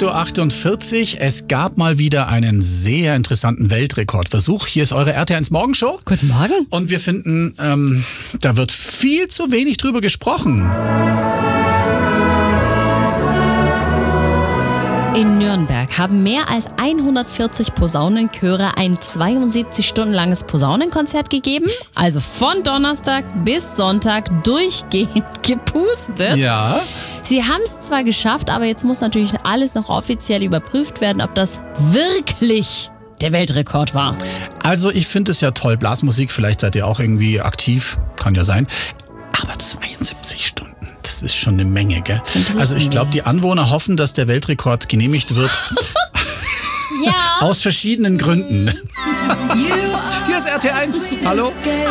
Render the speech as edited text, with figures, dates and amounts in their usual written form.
8.48 Uhr. Es gab mal wieder einen sehr interessanten Weltrekordversuch. Hier ist eure RT1 Morgenshow. Guten Morgen. Und wir finden, da wird viel zu wenig drüber gesprochen. In Nürnberg haben mehr als 140 Posaunenchöre ein 72 Stunden langes Posaunenkonzert gegeben. Also von Donnerstag bis Sonntag durchgehend gepustet. Ja. Sie haben es zwar geschafft, aber jetzt muss natürlich alles noch offiziell überprüft werden, ob das wirklich der Weltrekord war. Also ich finde es ja toll. Blasmusik, vielleicht seid ihr auch irgendwie aktiv. Kann ja sein. Aber 72 Stunden. Das ist schon eine Menge, gell? Also ich glaube, die Anwohner hoffen, dass der Weltrekord genehmigt wird. Ja. Aus verschiedenen Gründen. Hier ist RT1. Hallo.